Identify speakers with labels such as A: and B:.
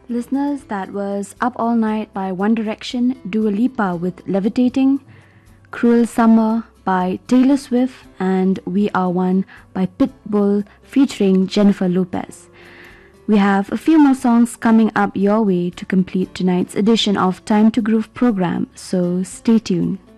A: Listeners, that was Up All Night by One Direction, Dua Lipa with Levitating, Cruel Summer by Taylor Swift, and We Are One by Pitbull featuring Jennifer Lopez. We have a few more songs coming up your way to complete tonight's edition of Time to Groove program, so stay tuned.